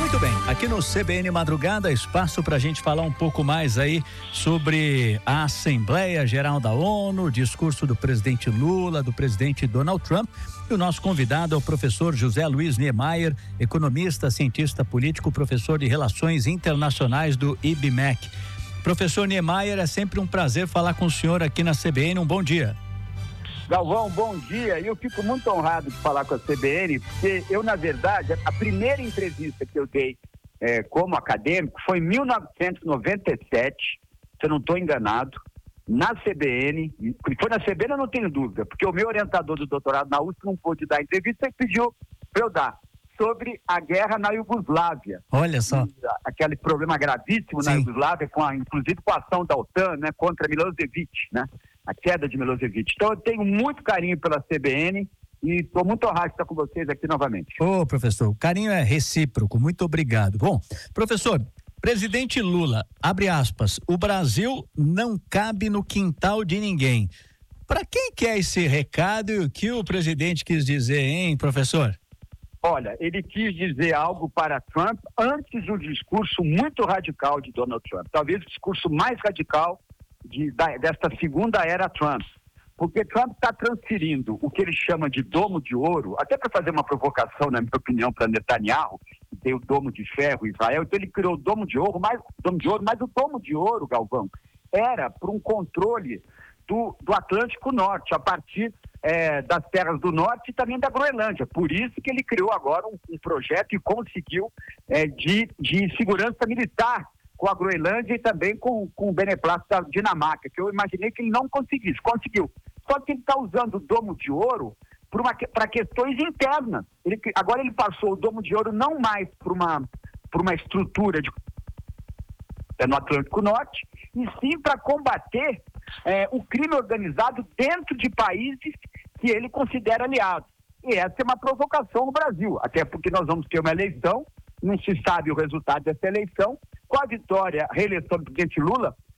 Muito bem, aqui no CBN Madrugada, espaço para a gente falar um pouco mais aí sobre a Assembleia Geral da ONU, o discurso do presidente Lula, do presidente Donald Trump. E o nosso convidado é o professor José Luiz Niemeyer, economista, cientista político, professor de Relações Internacionais do IBMEC. Professor Niemeyer, é sempre um prazer falar com o senhor aqui na CBN. Um bom dia. Galvão, bom dia. Eu fico muito honrado de falar com a CBN, porque eu, na verdade, a primeira entrevista que eu dei como acadêmico foi em 1997, se eu não estou enganado, na CBN. E foi na CBN, eu não tenho dúvida, porque o meu orientador do doutorado na USP não pôde dar entrevista e pediu para eu dar, sobre a guerra na Iugoslávia. Olha só. Aquele problema gravíssimo na Iugoslávia, inclusive com a ação da OTAN, né, contra Milosevic, né? A queda de Milosevic. Então eu tenho muito carinho pela CBN e estou muito honrado de estar com vocês aqui novamente. Ô, professor, o carinho é recíproco, muito obrigado. Bom, professor, presidente Lula, abre aspas, o Brasil não cabe no quintal de ninguém. Para quem que é esse recado e o que o presidente quis dizer, hein, professor? Olha, ele quis dizer algo para Trump antes do discurso muito radical de Donald Trump. Talvez o discurso mais radical desta segunda era Trump, porque Trump está transferindo o que ele chama de domo de ouro, até para fazer uma provocação, na minha opinião, para Netanyahu, que tem o domo de ferro em Israel. Então ele criou o domo de ouro, mas o domo de ouro, Galvão, era para um controle do Atlântico Norte, a partir das terras do Norte e também da Groenlândia. Por isso que ele criou agora um projeto e conseguiu de segurança militar com a Groenlândia e também com o beneplácito da Dinamarca, que eu imaginei que ele não conseguisse. Conseguiu. Só que ele está usando o domo de ouro para questões internas. Agora ele passou o domo de ouro não mais para uma estrutura no Atlântico Norte, e sim para combater o crime organizado dentro de países que ele considera aliados. E essa é uma provocação no Brasil, até porque nós vamos ter uma eleição, não se sabe o resultado dessa eleição. Com a reeleição do presidente Lula,